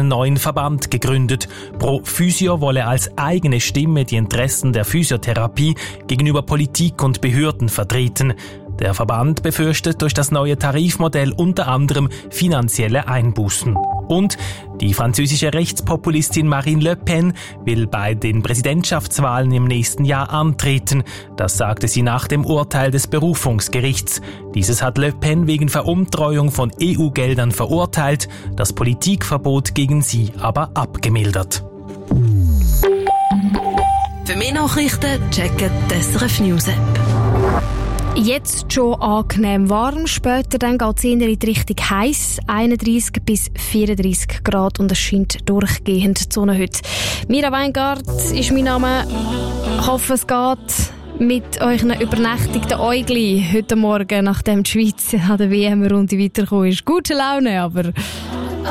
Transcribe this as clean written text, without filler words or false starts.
einen neuen Verband gegründet. Pro Physio wolle als eigene Stimme die Interessen der Physiotherapie gegenüber Politik und Behörden vertreten. Der Verband befürchtet durch das neue Tarifmodell unter anderem finanzielle Einbußen. Und die französische Rechtspopulistin Marine Le Pen will bei den Präsidentschaftswahlen im nächsten Jahr antreten. Das sagte sie nach dem Urteil des Berufungsgerichts. Dieses hat Le Pen wegen Veruntreuung von EU-Geldern verurteilt, das Politikverbot gegen sie aber abgemildert. Für mehr Nachrichten checken die SRF News App. Jetzt schon angenehm warm, später dann geht es eher in die Richtung heiß, 31 bis 34 Grad und es scheint durchgehend die Sonne heute. Mira Weingart ist mein Name. Ich hoffe, es geht mit euren übernächtigten Äugli heute Morgen, nachdem die Schweiz an der WM-Runde weitergekommen ist. Gute Laune, aber